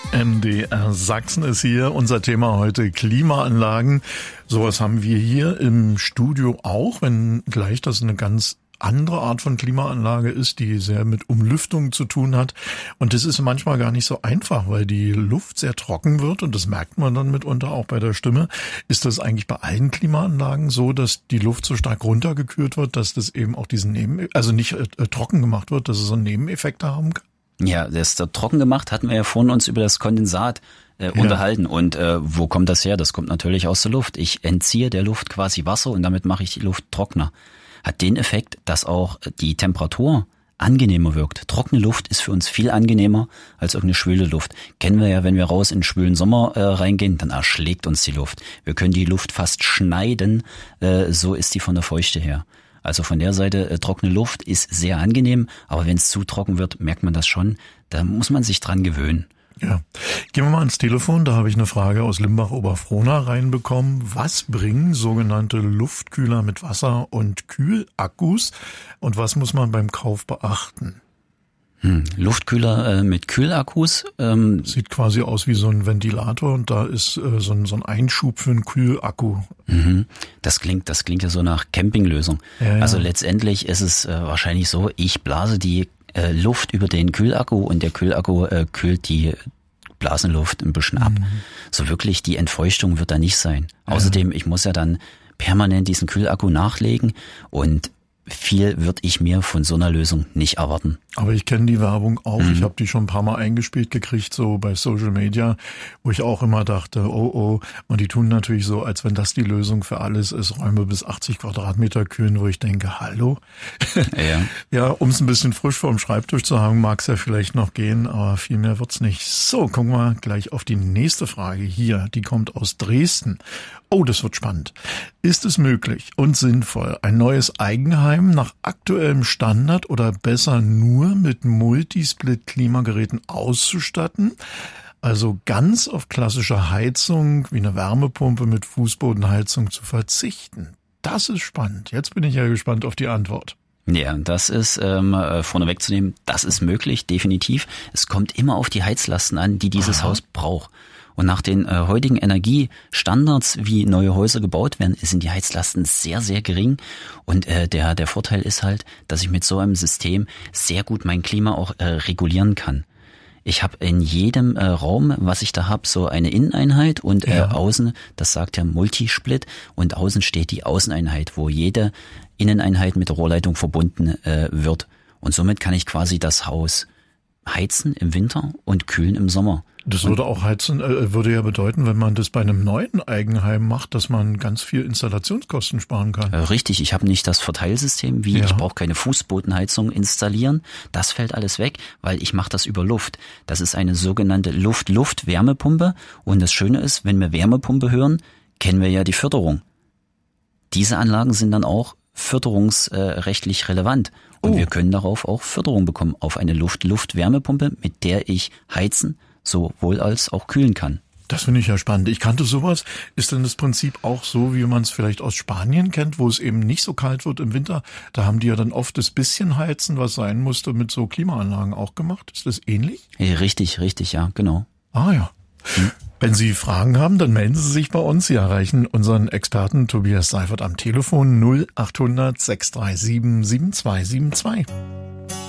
MDR Sachsen ist hier. Unser Thema heute Klimaanlagen. Sowas haben wir hier im Studio auch, wenn gleich das eine ganz andere Art von Klimaanlage ist, die sehr mit Umlüftung zu tun hat. Und das ist manchmal gar nicht so einfach, weil die Luft sehr trocken wird und das merkt man dann mitunter auch bei der Stimme. Ist das eigentlich bei allen Klimaanlagen so, dass die Luft so stark runtergekühlt wird, dass das eben auch diesen also nicht trocken gemacht wird, dass es so Nebeneffekte haben kann? Ja, das ist trocken gemacht, hatten wir ja vorhin uns über das Kondensat unterhalten. Und wo kommt das her? Das kommt natürlich aus der Luft. Ich entziehe der Luft quasi Wasser und damit mache ich die Luft trockener. Hat den Effekt, dass auch die Temperatur angenehmer wirkt. Trockene Luft ist für uns viel angenehmer als irgendeine schwüle Luft. Kennen wir ja, wenn wir raus in den schwülen Sommer reingehen, dann erschlägt uns die Luft. Wir können die Luft fast schneiden, so ist die von der Feuchte her. Also von der Seite, trockene Luft ist sehr angenehm, aber wenn es zu trocken wird, merkt man das schon. Da muss man sich dran gewöhnen. Ja, gehen wir mal ans Telefon. Da habe ich eine Frage aus Limbach-Oberfrohna reinbekommen. Was bringen sogenannte Luftkühler mit Wasser- und Kühlakkus und was muss man beim Kauf beachten? Luftkühler mit Kühlakkus. Sieht quasi aus wie so ein Ventilator und da ist so ein Einschub für einen Kühlakku. Das klingt ja so nach Campinglösung. Ja. Also letztendlich ist es wahrscheinlich so, ich blase die Luft über den Kühlakku und der Kühlakku kühlt die Blasenluft ein bisschen ab. So wirklich die Entfeuchtung wird da nicht sein. Außerdem, ich muss ja dann permanent diesen Kühlakku nachlegen und viel würde ich mir von so einer Lösung nicht erwarten. Aber ich kenne die Werbung auch. Ich habe die schon ein paar Mal eingespielt gekriegt, so bei Social Media, wo ich auch immer dachte, oh. Und die tun natürlich so, als wenn das die Lösung für alles ist, Räume bis 80 Quadratmeter kühlen, wo ich denke, hallo? Ja, um es ein bisschen frisch vorm Schreibtisch zu haben, mag es ja vielleicht noch gehen, aber viel mehr wird's nicht. So, gucken wir gleich auf die nächste Frage hier. Die kommt aus Dresden. Oh, das wird spannend. Ist es möglich und sinnvoll, ein neues Eigenheim nach aktuellem Standard oder besser nur mit Multisplit-Klimageräten auszustatten? Also ganz auf klassische Heizung wie eine Wärmepumpe mit Fußbodenheizung zu verzichten? Das ist spannend. Jetzt bin ich ja gespannt auf die Antwort. Ja, das ist vorneweg zu nehmen, das ist möglich, definitiv. Es kommt immer auf die Heizlasten an, die dieses Haus braucht. Und nach den heutigen Energiestandards, wie neue Häuser gebaut werden, sind die Heizlasten sehr, sehr gering. Und der Vorteil ist halt, dass ich mit so einem System sehr gut mein Klima auch regulieren kann. Ich habe in jedem Raum, was ich da habe, so eine Inneneinheit und außen, das sagt ja Multisplit, und außen steht die Außeneinheit, wo jede Inneneinheit mit der Rohrleitung verbunden wird. Und somit kann ich quasi das Haus heizen im Winter und kühlen im Sommer. Das würde auch würde ja bedeuten, wenn man das bei einem neuen Eigenheim macht, dass man ganz viel Installationskosten sparen kann. Richtig, ich habe nicht das Verteilsystem, ich brauche keine Fußbodenheizung installieren. Das fällt alles weg, weil ich mache das über Luft. Das ist eine sogenannte Luft-Wärmepumpe. Und das Schöne ist, wenn wir Wärmepumpe hören, kennen wir ja die Förderung. Diese Anlagen sind dann auch förderungsrechtlich relevant. Und wir können darauf auch Förderung bekommen, auf eine Luft-Wärmepumpe, mit der ich heizen, sowohl als auch kühlen kann. Das finde ich ja spannend. Ich kannte sowas. Ist denn das Prinzip auch so, wie man es vielleicht aus Spanien kennt, wo es eben nicht so kalt wird im Winter? Da haben die ja dann oft das bisschen Heizen, was sein musste, mit so Klimaanlagen auch gemacht. Ist das ähnlich? Richtig, ja, genau. Ah ja. Wenn Sie Fragen haben, dann melden Sie sich bei uns. Sie erreichen unseren Experten Tobias Seifert am Telefon 0800 637 7272.